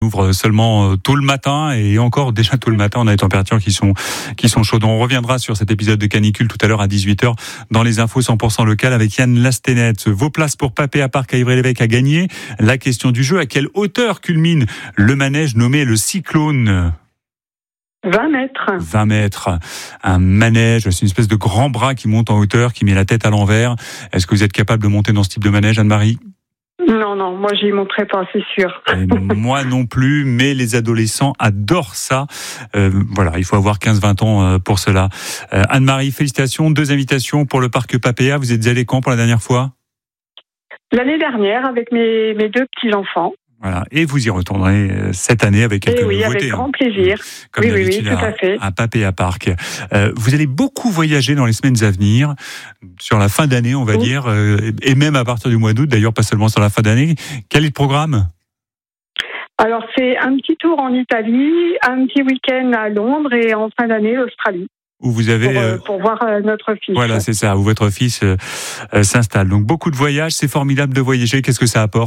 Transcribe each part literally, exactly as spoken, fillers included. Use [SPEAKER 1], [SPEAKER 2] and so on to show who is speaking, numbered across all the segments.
[SPEAKER 1] ouvre seulement tôt le matin et encore déjà tôt le matin, on a des températures qui sont qui sont chaudes. On reviendra sur cet épisode de canicule tout à l'heure à dix-huit heures dans les infos cent pour cent locales avec Yann Lastenet. Vos places pour Papéa Park à Ivry-l'Évêque à gagner. La question du jeu, à quelle hauteur culmine le manège nommé le Cyclone ?
[SPEAKER 2] vingt mètres.
[SPEAKER 1] vingt mètres. Un manège, c'est une espèce de grand bras qui monte en hauteur, qui met la tête à l'envers. Est-ce que vous êtes capable de monter dans ce type de manège, Anne-Marie ?
[SPEAKER 2] Non, non, moi j'y monterai pas, c'est sûr.
[SPEAKER 1] Et moi non plus, mais les adolescents adorent ça. Euh, voilà, il faut avoir quinze vingt ans pour cela. Euh, Anne-Marie, félicitations. Deux invitations pour le parc Papéa. Vous êtes allé quand pour la dernière fois ?
[SPEAKER 2] L'année dernière, avec mes, mes deux petits-enfants.
[SPEAKER 1] Voilà. Et vous y retournerez cette année avec quelques
[SPEAKER 2] Et oui,
[SPEAKER 1] nouveautés.
[SPEAKER 2] avec grand plaisir.
[SPEAKER 1] Comme
[SPEAKER 2] oui, oui, oui,
[SPEAKER 1] d'habitude
[SPEAKER 2] tout à fait.
[SPEAKER 1] à, à Papéa Park. Euh, vous allez beaucoup voyager dans les semaines à venir, sur la fin d'année, on va oui. dire, euh, et même à partir du mois d'août, d'ailleurs, pas seulement sur la fin d'année. Quel est le programme ?
[SPEAKER 2] Alors, c'est un petit tour en Italie, un petit week-end à Londres et en fin d'année, l'Australie.
[SPEAKER 1] Où vous avez
[SPEAKER 2] pour, euh, pour voir euh, notre fils.
[SPEAKER 1] Voilà, c'est ça, où votre fils euh, euh, s'installe. Donc, beaucoup de voyages, c'est formidable de voyager. Qu'est-ce que ça apporte ?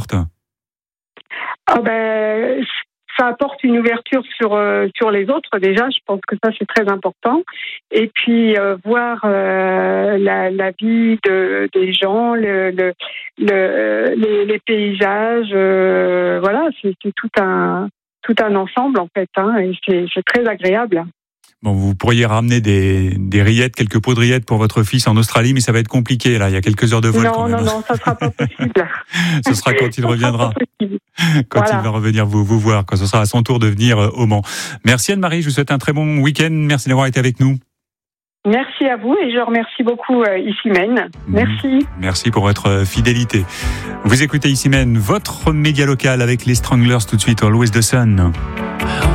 [SPEAKER 2] Ah ben, ça apporte une ouverture sur euh, sur les autres déjà. Je pense que ça c'est très important. Et puis euh, voir euh, la, la vie de des gens, le, le, le les, les paysages. Euh, voilà, c'est, c'est tout un tout un ensemble en fait. Hein, et c'est, c'est très agréable.
[SPEAKER 1] Bon, vous pourriez ramener des, des rillettes, quelques pots de rillettes pour votre fils en Australie, mais ça va être compliqué, là. Il y a quelques heures de vol
[SPEAKER 2] non,
[SPEAKER 1] quand même.
[SPEAKER 2] Non, non, ça sera pas possible.
[SPEAKER 1] Ce sera quand il reviendra. Quand
[SPEAKER 2] voilà.
[SPEAKER 1] il va revenir vous, vous voir, quand ce sera à son tour de venir au Mans. Merci Anne-Marie, je vous souhaite un très bon week-end. Merci d'avoir été avec nous.
[SPEAKER 2] Merci à vous et je remercie beaucoup euh, Issymène. Merci.
[SPEAKER 1] Merci pour votre fidélité. Vous écoutez Issymène, votre média local avec les Stranglers tout de suite, Always the Sun.